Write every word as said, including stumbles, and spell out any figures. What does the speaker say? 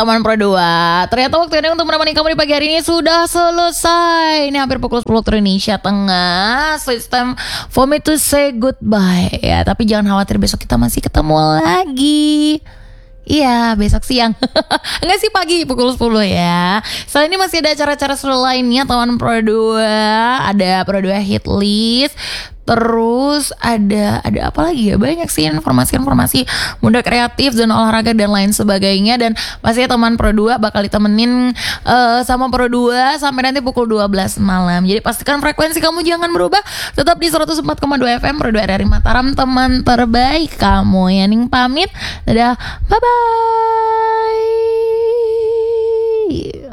teman Pro dua. Ternyata waktunya untuk menemani kamu di pagi hari ini sudah selesai. Ini hampir pukul sepuluh waktu Indonesia Tengah. So it's time for me to say goodbye. Ya, tapi jangan khawatir, besok kita masih ketemu lagi. Iya, besok siang. Enggak sih, pagi pukul sepuluh ya. Selain ini masih ada acara-acara seru lainnya teman Pro dua. Ada Pro dua Hit List. Terus ada ada apa lagi ya? Banyak sih informasi-informasi muda kreatif, zona olahraga dan lain sebagainya. Dan pastinya teman Pro dua bakal ditemenin uh, sama Pro dua sampai nanti pukul dua belas malam. Jadi pastikan frekuensi kamu jangan berubah. Tetap di seratus empat koma dua F M Pro dua R R I Mataram, teman terbaik kamu. Yaning pamit. Dadah. Bye bye.